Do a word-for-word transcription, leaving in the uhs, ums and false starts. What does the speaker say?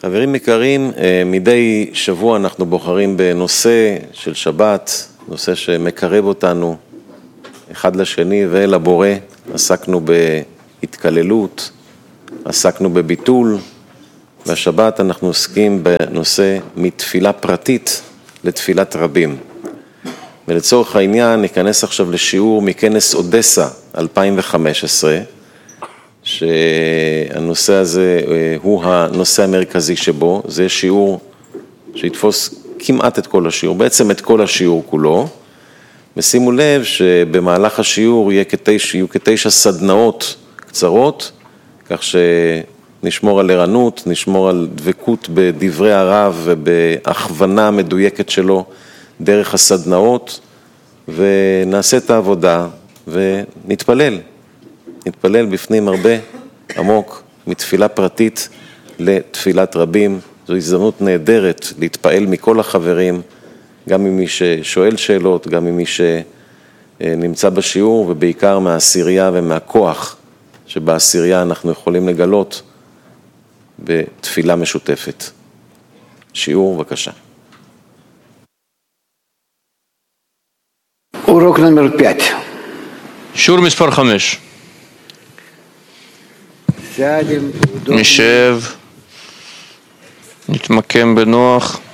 חברים יקרים, מדי שבוע אנחנו בוחרים בנושא של שבת, נושא שמקרב אותנו אחד לשני ולבורא. עסקנו בהתקללות, עסקנו בביטול, והשבת אנחנו עוסקים בנושא מתפילה פרטית לתפילת רבים. ולצורך העניין ניכנס עכשיו לשיעור מכנס אודסה אלפיים וחמש עשרה, שהנושא הזה הוא הנושא המרכזי שבו. זה שיעור שיתפוס כמעט את כל השיעור, בעצם את כל השיעור כולו. ושימו לב שבמהלך השיעור יהיו כתשע, יהיו כתשע סדנאות קצרות, כך שנשמור על ערנות, נשמור על דבקות בדברי הרב ובהכוונה מדויקת שלו דרך הסדנאות, ונעשה את העבודה ונתפלל. נתפלל בפנים הרבה עמוק מתפילה פרטית לתפילת רבים. זו הזדמנות נהדרת להתפעל מכל החברים, גם ממי ששואל שאלות, גם ממי שנמצא בשיעור, ובעיקר מהעשירייה ומהכוח שבעשירייה אנחנו יכולים לגלות בתפילה משותפת. שיעור בבקשה. урок номер пять. שיעור מספר חמש. נשב, נתמקם בנוח.